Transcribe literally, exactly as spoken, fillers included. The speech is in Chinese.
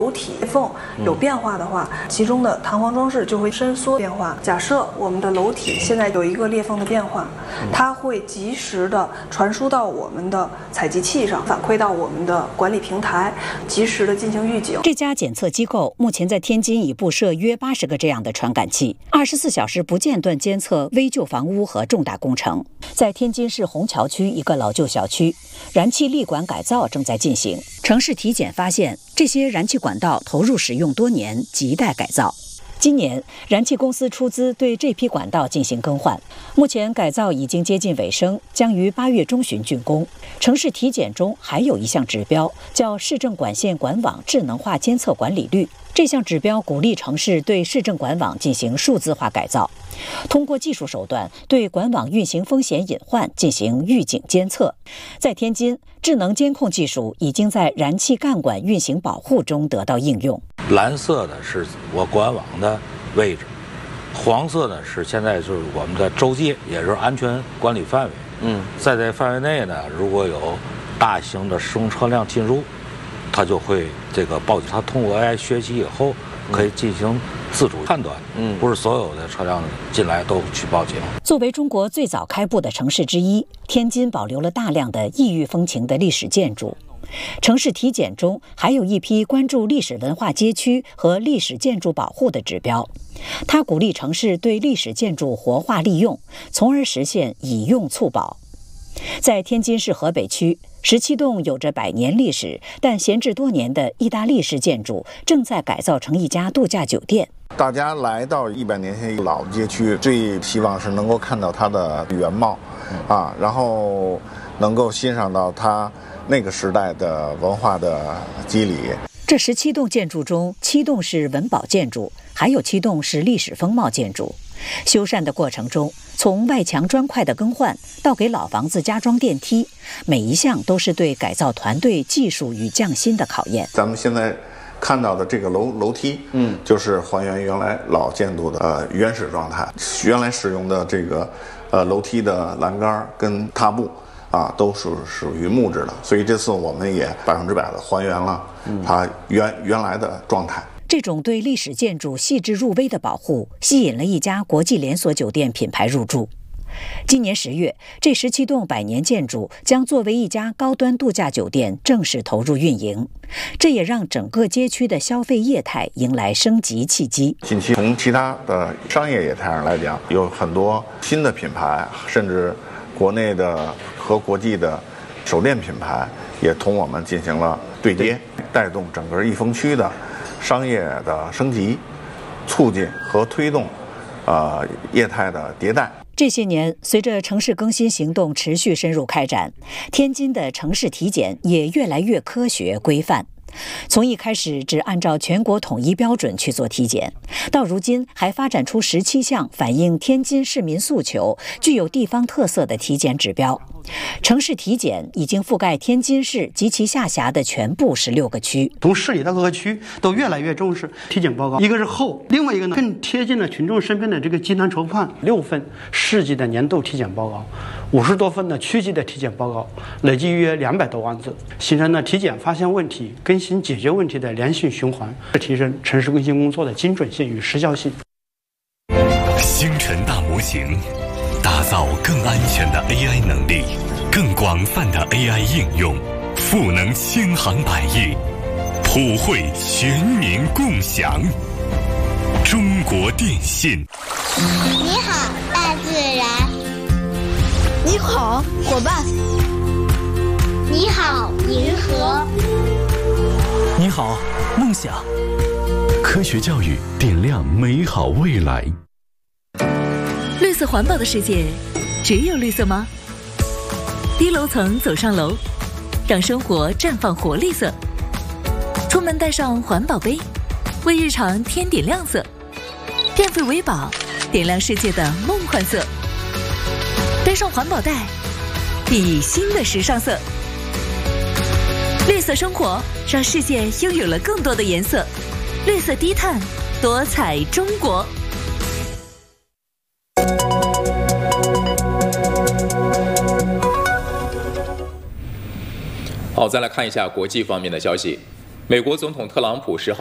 楼体缝有变化的话，其中的弹簧装置就会伸缩变化。假设我们的楼体现在有一个裂缝的变化，它会及时的传输到我们的采集器上，反馈到我们的管理平台，及时的进行预警。 这家检测机构目前在天津已布设约八十个这样的传感器，二十四小时不间断监测危旧房屋和重大工程。在天津市虹桥区一个老旧小区，燃气立管改造正在进行。城市体检发现，这些燃气管道投入使用多年，亟待改造。今年，燃气公司出资对这批管道进行更换，目前改造已经接近尾声，将于八月中旬竣工。城市体检中还有一项指标，叫市政管线管网智能化监测管理率。这项指标鼓励城市对市政管网进行数字化改造，通过技术手段对管网运行风险隐患进行预警监测。在天津，智能监控技术已经在燃气干管运行保护中得到应用。 蓝色的是我管网的位置，黄色呢是现在就是我们的周界，也是安全管理范围。嗯，在这范围内呢，如果有大型的使用车辆进入，它就会这个报警。它通过 A I 学习以后，可以进行自主判断。嗯，不是所有的车辆进来都去报警。 作为中国最早开埠的城市之一，天津保留了大量的异域风情的历史建筑。城市体检中还有一批关注历史文化街区和历史建筑保护的指标，它鼓励城市对历史建筑活化利用，从而实现以用促保。在天津市河北区，十七栋有着百年历史但闲置多年的意大利式建筑正在改造成一家度假酒店。 大家来到一百年前老街区，最希望是能够看到它的原貌，啊，然后能够欣赏到它那个时代的文化的肌理。 这十七栋建筑中，七栋是文保建筑，还有七栋是历史风貌建筑。修缮的过程中，从外墙砖块的更换到给老房子加装电梯，每一项都是对改造团队技术与匠心的考验。 咱们现在看到的这个楼楼梯，嗯，就是还原原来老建筑的呃原始状态。原来使用的这个呃楼梯的栏杆跟踏步啊，都是属于木质的，所以这次我们也百分之百的还原了它原原来的状态。 这种对历史建筑细致入微的保护，吸引了一家国际连锁酒店品牌入驻。今年十月，这十七栋百年建筑将作为一家高端度假酒店正式投入运营，这也让整个街区的消费业态迎来升级契机。 近期从其他的商业业态上来讲，有很多新的品牌，甚至国内的和国际的手电品牌也同我们进行了对接，带动整个益丰区的商业的升级，促进和推动呃业态的迭代。 这些年，随着城市更新行动持续深入开展，天津的城市体检也越来越科学规范。从一开始只按照全国统一标准去做体检，到如今还发展出十七项反映天津市民诉求、具有地方特色的体检指标。城市体检已经覆盖天津市及其下辖的全部十六个区。 从市里到各个区都越来越重视体检报告，一个是厚，另外一个呢更贴近了群众身边的这个急难愁患。六份市级的年度体检报告，五十多份的区级的体检报告，累计约两百多万字，形成了体检发现问题、更新解决问题的良性循环，提升城市更新工作的精准性与时效性。 星辰大模型打造更安全的 A I 能力，更广泛的 A I 应用，赋能千行百业，普惠全民共享。中国电信。 你好，大自然。 你好，伙伴。 你好，银河。 你好，梦想。 科学教育点亮美好未来。 绿色环保的世界，只有绿色吗？低楼层走上楼，让生活绽放活力色。出门带上环保杯，为日常添点亮色。变废为宝，点亮世界的梦幻色。背上环保袋，熠熠新的时尚色。绿色生活，让世界拥有了更多的颜色。绿色低碳，多彩中国。 好，再来看一下国际方面的消息。 美国总统特朗普十号